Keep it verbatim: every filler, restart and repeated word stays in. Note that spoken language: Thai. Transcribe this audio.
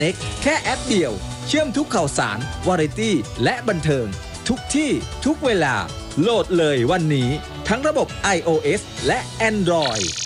เน็กแค่แอปเดียวเชื่อมทุกข่าวสารวาไรตี้และบันเทิงทุกที่ทุกเวลาโหลดเลยวันนี้ทั้งระบบ iOS และ Android